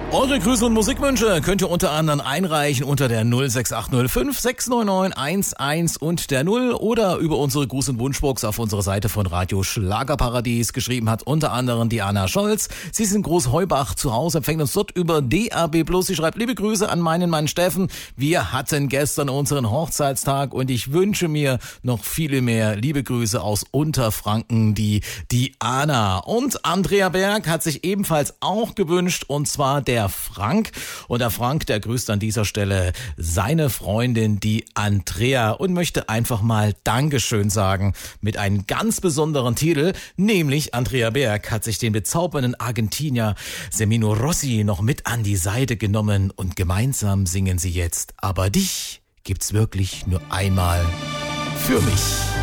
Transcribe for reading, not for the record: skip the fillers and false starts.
Eure Grüße und Musikwünsche könnt ihr unter anderem einreichen unter der 06805 699 11 und der 0 oder über unsere Gruß- und Wunschbox auf unserer Seite von Radio Schlagerparadies. Geschrieben hat unter anderem Diana Scholz. Sie ist in Großheubach zu Hause, empfängt uns dort über DAB+. Sie schreibt: Liebe Grüße an meinen Mann Steffen. Wir hatten gestern unseren Hochzeitstag und ich wünsche mir noch viele mehr. Liebe Grüße aus Unterfranken, die Diana. Und Andrea Berg hat sich ebenfalls auch gewünscht, und zwar der Frank. Und der Frank, der grüßt an dieser Stelle seine Freundin, die Andrea, und möchte einfach mal Dankeschön sagen mit einem ganz besonderen Titel, nämlich Andrea Berg hat sich den bezaubernden Argentinier Semino Rossi noch mit an die Seite genommen und gemeinsam singen sie jetzt: Aber dich gibt's wirklich nur einmal für mich.